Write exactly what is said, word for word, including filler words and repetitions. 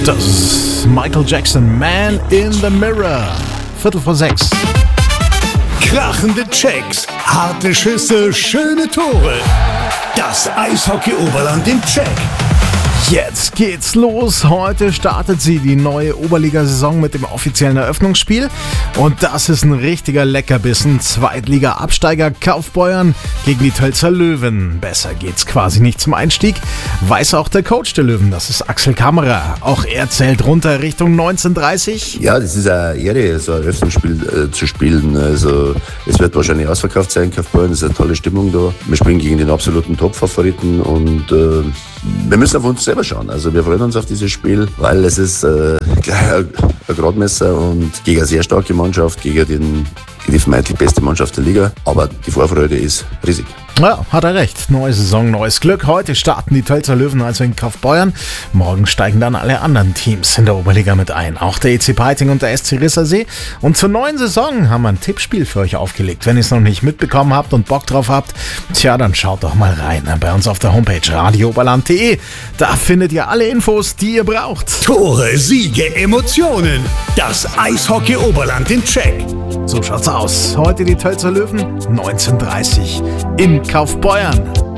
Das ist Michael Jackson, Man in the Mirror. Viertel vor sechs. Krachende Checks, harte Schüsse, schöne Tore. Das Eishockey-Oberland im Check. Jetzt geht's los. Heute startet sie, die neue Oberliga-Saison, mit dem offiziellen Eröffnungsspiel. Und das ist ein richtiger Leckerbissen. Zweitliga-Absteiger Kaufbeuern gegen die Tölzer Löwen. Besser geht's quasi nicht zum Einstieg. Weiß auch der Coach der Löwen, das ist Axel Kammerer. Auch er zählt runter Richtung neunzehn Uhr dreißig. Ja, das ist eine Ehre, so ein Eröffnungsspiel äh, zu spielen. Also es wird wahrscheinlich ausverkauft sein, Kaufbeuern. Es ist eine tolle Stimmung da. Wir spielen gegen den absoluten Top-Favoriten und äh, wir müssen auf uns selber schauen. Also wir freuen uns auf dieses Spiel, weil es ist äh, ein Gradmesser und gegen eine sehr starke Mannschaft, gegen, den, gegen die vermeintlich beste Mannschaft der Liga. Aber die Vorfreude ist riesig. Ja, hat er recht. Neue Saison, neues Glück. Heute starten die Tölzer Löwen also in Kaufbeuern. Morgen steigen dann alle anderen Teams in der Oberliga mit ein. Auch der E C Peiting und der S C Rissersee. Und zur neuen Saison haben wir ein Tippspiel für euch aufgelegt. Wenn ihr es noch nicht mitbekommen habt und Bock drauf habt, tja, dann schaut doch mal rein bei uns auf der Homepage radio oberland punkt de. Da findet ihr alle Infos, die ihr braucht. Tore, Siege, Emotionen. Das Eishockey-Oberland im Check. So schaut's aus. Heute die Tölzer Löwen, neunzehn Uhr dreißig in Kaufbeuern.